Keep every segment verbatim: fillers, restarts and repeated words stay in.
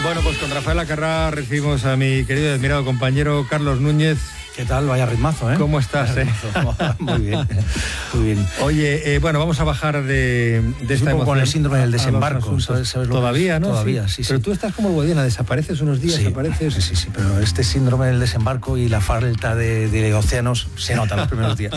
Bueno, pues con Rafael Acarrá recibimos a mi querido y admirado compañero Carlos Núñez. ¿Qué tal? Vaya ritmazo, ¿eh? ¿Cómo estás, eh? Muy bien, muy bien. Oye, eh, bueno, vamos a bajar de, de esta emoción. Con el síndrome del desembarco. ¿Sabes, sabes Todavía, ¿no? Todavía, sí, sí, sí. Pero tú estás como el Guadiana, desapareces unos días, sí, apareces... Sí, sí, sí, pero este síndrome del desembarco y la falta de, de océanos se nota los primeros días.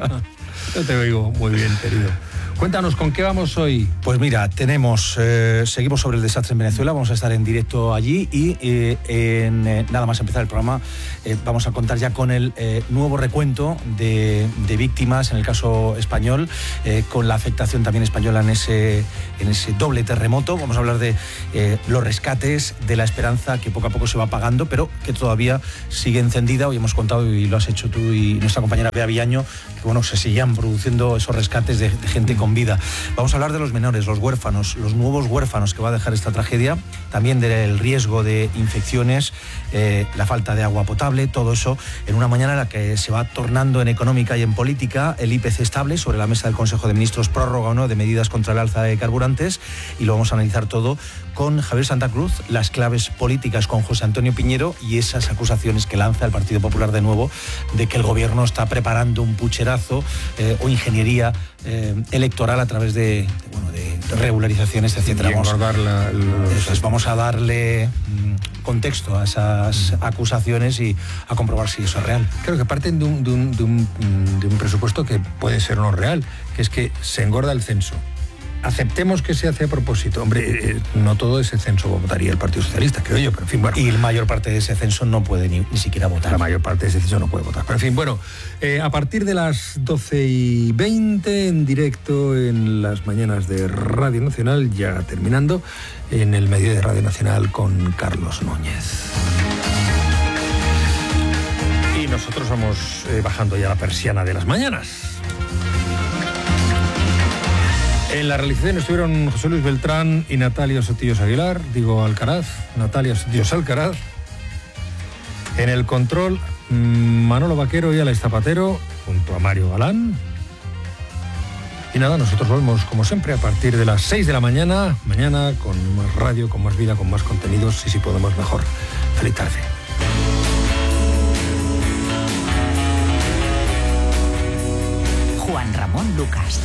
Yo te oigo muy bien, querido. Cuéntanos, ¿con qué vamos hoy? Pues mira, tenemos, eh, seguimos sobre el desastre en Venezuela, vamos a estar en directo allí y eh, en, eh, nada más empezar el programa eh, vamos a contar ya con el eh, nuevo recuento de, de víctimas en el caso español, eh, con la afectación también española en ese, en ese doble terremoto. Vamos a hablar de eh, los rescates, de la esperanza que poco a poco se va apagando, pero que todavía sigue encendida. Hoy hemos contado, y lo has hecho tú y nuestra compañera Bea Villaño, que bueno, se siguen produciendo esos rescates de, de gente con vida. Vamos a hablar de los menores, los huérfanos, los nuevos huérfanos que va a dejar esta tragedia, también del riesgo de infecciones, eh, la falta de agua potable, todo eso en una mañana en la que se va tornando en económica y en política, el I P C estable sobre la mesa del Consejo de Ministros, prórroga o no de medidas contra el alza de carburantes, y lo vamos a analizar todo con Javier Santa Cruz, las claves políticas con José Antonio Piñero y esas acusaciones que lanza el Partido Popular de nuevo de que el gobierno está preparando un pucherazo eh, o ingeniería eh, electoral a través de, de, bueno, de regularizaciones, etcétera. Y vamos, la, la, entonces, vamos a darle mm, contexto a esas mm. acusaciones y a comprobar si eso es real. Creo que parten de un, de, un, de, un, de un presupuesto que puede ser no real, que es que se engorda el censo. Aceptemos que se hace a propósito. Hombre, eh, no todo ese censo votaría el Partido Socialista, creo yo, pero en fin, bueno. Y la mayor parte de ese censo no puede ni, ni siquiera votar. La mayor parte de ese censo no puede votar. Pero en fin, bueno, eh, a partir de las doce y veinte, en directo en las mañanas de Radio Nacional, ya terminando, en el medio de Radio Nacional con Carlos Núñez. Y nosotros vamos eh, bajando ya la persiana de las mañanas. En la realización estuvieron José Luis Beltrán y Natalia Sotillos Aguilar, digo Alcaraz, Natalia Sotillos Alcaraz. En el control, Manolo Vaquero y Alex Zapatero, junto a Mario Galán. Y nada, nosotros volvemos, como siempre, a partir de las seis de la mañana, mañana con más radio, con más vida, con más contenidos, y si podemos mejor. Feliz tarde. Juan Ramón Lucas.